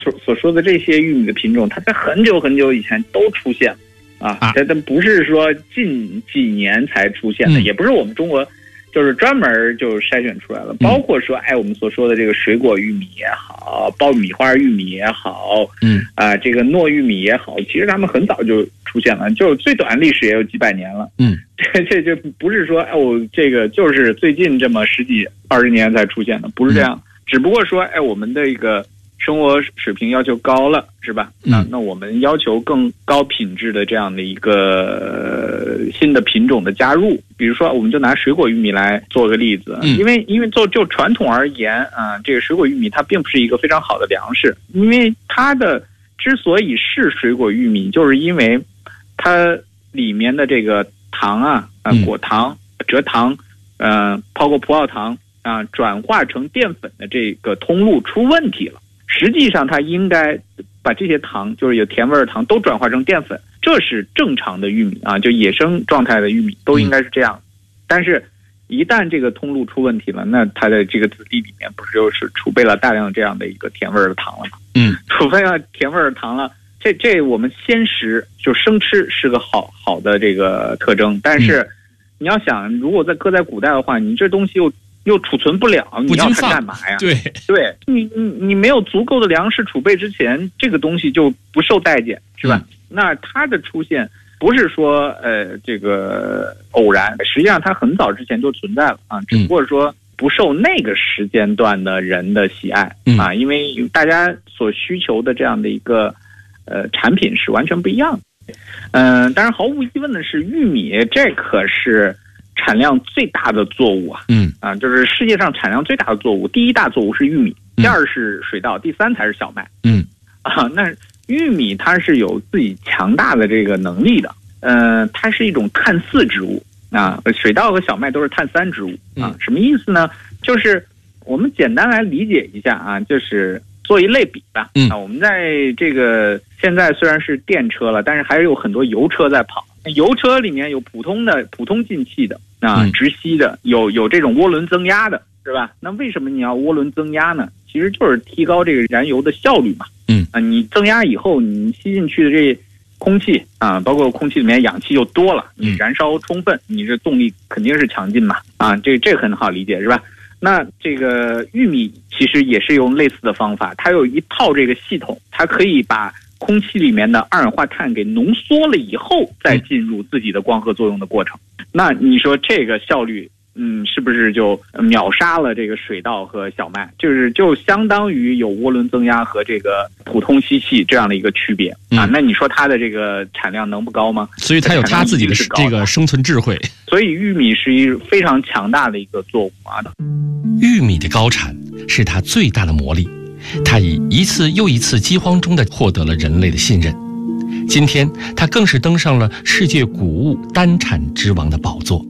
所说的这些玉米的品种，它在很久很久以前都出现啊，它不是说近几年才出现的，也不是我们中国就是专门就筛选出来了。包括说，我们所说的这个水果玉米也好，爆米花玉米也好，这个糯玉米也好，其实他们很早就出现了，就最短历史也有几百年了。这就不是说这个就是最近这么10几20年才出现的，不是这样。只不过说，我们的一个生活水平要求高了，是吧？那我们要求更高品质的这样的一个新的品种的加入。比如说，我们就拿水果玉米来做个例子，因为就传统而言这个水果玉米它并不是一个非常好的粮食，因为它的之所以是水果玉米，就是因为它里面的这个糖果糖、蔗糖，包括葡萄糖转化成淀粉的这个通路出问题了。实际上它应该把这些糖，就是有甜味的糖，都转化成淀粉，这是正常的玉米就野生状态的玉米都应该是这样。但是一旦这个通路出问题了，那它的这个子弟里面不是就是储备了大量这样的一个甜味的糖了吗？储备了甜味的糖了，这我们鲜食就生吃是个好的这个特征。但是你要想，如果搁在古代的话，你这东西又储存不了，你要它干嘛呀？对，你没有足够的粮食储备之前，这个东西就不受待见，是吧？那它的出现不是说这个偶然，实际上它很早之前就存在了只不过说不受那个时间段的人的喜爱因为大家所需求的这样的一个产品是完全不一样的。当然毫无疑问的是，玉米这可是产量最大的作物就是世界上产量最大的作物，第一大作物是玉米，第二是水稻，第三才是小麦。那玉米它是有自己强大的这个能力的，它是一种碳4植物水稻和小麦都是碳3植物什么意思呢？就是我们简单来理解一下就是做一类比吧。我们在这个现在虽然是电车了，但是还是有很多油车在跑。油车里面有普通进气的直吸的，有这种涡轮增压的，是吧？那为什么你要涡轮增压呢？其实就是提高这个燃油的效率嘛。你增压以后，你吸进去的这空气包括空气里面氧气就多了，你燃烧充分，你这动力肯定是强劲嘛。这很好理解，是吧？那这个玉米其实也是用类似的方法，它有一套这个系统，它可以把空气里面的二氧化碳给浓缩了以后，再进入自己的光合作用的过程。那你说这个效率，是不是就秒杀了这个水稻和小麦？就相当于有涡轮增压和这个普通吸气这样的一个区别那你说它的这个产量能不高吗？ 所以它有它自己的这个生存智慧。 所以玉米是一非常强大的一个作物玉米的高产是它最大的魔力。他以一次又一次饥荒中的获得了人类的信任，今天他更是登上了世界谷物单产之王的宝座。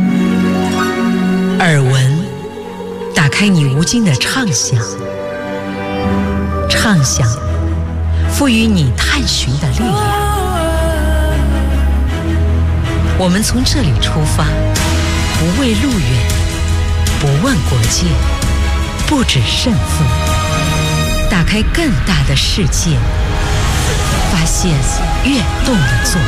耳闻，打开你无尽的畅想，畅想，赋予你探寻的力量。我们从这里出发，不畏路远，不问国界，不止胜负。打开更大的世界，发现跃动的作